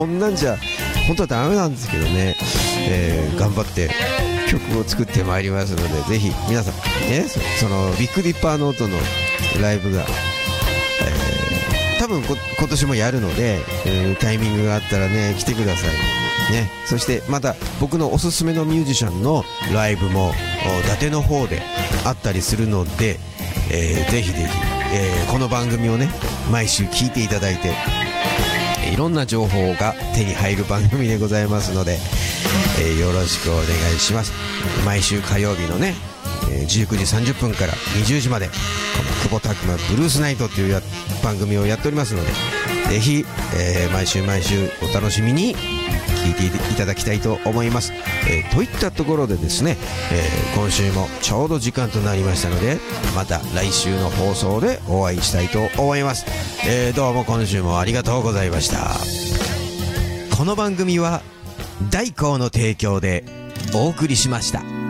こんなんじゃ本当はダメなんですけどね、頑張って曲を作ってまいりますので、ぜひ皆さんね、そのビッグディッパーノートのライブが、多分今年もやるので、タイミングがあったらね来てくださいね。そしてまた僕のおすすめのミュージシャンのライブも伊達の方であったりするので、ぜひぜひ、この番組をね毎週聞いていただいて、いろんな情報が手に入る番組でございますので、よろしくお願いします。毎週火曜日のね、19時30分から20時までこの久保拓磨ブルースナイトという番組をやっておりますので、ぜひ、毎週毎週お楽しみに聞いていただきたいと思います。といったところでですね、今週もちょうど時間となりましたので、また来週の放送でお会いしたいと思います。どうも今週もありがとうございました。この番組は大光の提供でお送りしました。